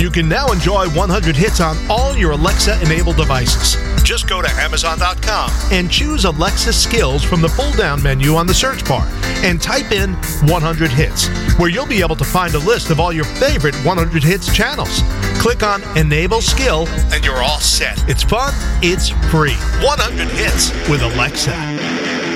You can now enjoy 100 hits on all your Alexa-enabled devices. Just go to Amazon.com and choose Alexa Skills from the pull-down menu on the search bar and type in 100 hits, where you'll be able to find a list of all your favorite 100 hits channels. Click on Enable Skill and you're all set. It's fun, it's free. 100 hits with Alexa.